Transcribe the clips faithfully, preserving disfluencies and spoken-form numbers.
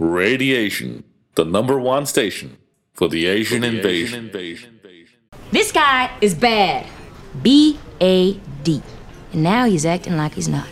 Radiation, the number one station for the Asian invasion. This guy is bad. B A D. And now he's acting like he's not.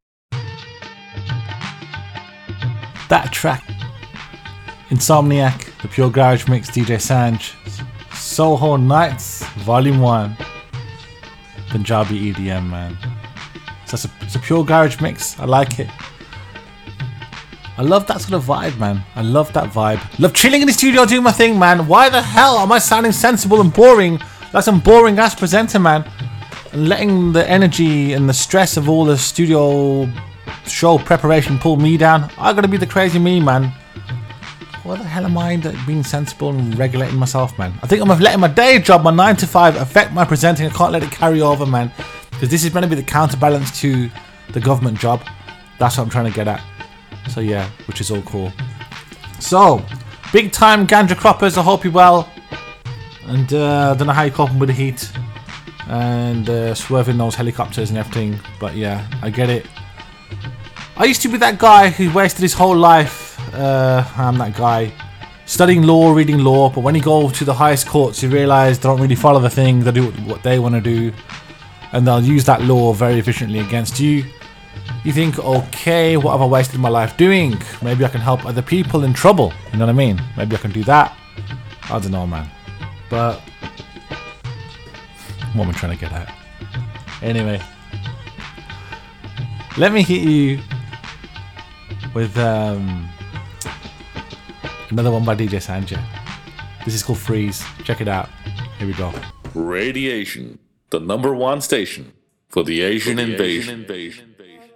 That track, Insomniac, the Pure Garage Mix, D J Sanj, Soho Nights, Volume one, Punjabi E D M, man. So it's a, it's a pure garage mix. I like it. I love that sort of vibe, man. I love that vibe. Love chilling in the studio doing my thing, man. Why the hell am I sounding sensible and boring like some boring ass presenter, man? And letting the energy and the stress of all the studio show preparation pull me down. I gotta be the crazy me, man. What the hell am I being sensible and regulating myself, man? I think I'm letting my day job, my nine to five, affect my presenting. I can't let it carry over, man. Because this is going to be the counterbalance to the government job. That's what I'm trying to get at. So yeah, which is all cool. So, big time ganja croppers. I hope you're well. And uh, I don't know how you're coping with the heat. And uh, swerving those helicopters and everything. But yeah, I get it. I used to be that guy who wasted his whole life. Uh, I'm that guy. Studying law, reading law. But when you go to the highest courts, you realise they don't really follow the thing. They do what they want to do. And they'll use that law very efficiently against you. You think, okay, what have I wasted my life doing? Maybe I can help other people in trouble. You know what I mean? Maybe I can do that. I don't know, man. But what am I trying to get at? Anyway, let me hit you with um, another one by D J Sanjay. This is called Freeze. Check it out. Here we go. Radiation, the number one station for the Asian, for the invasion. Asian invasion.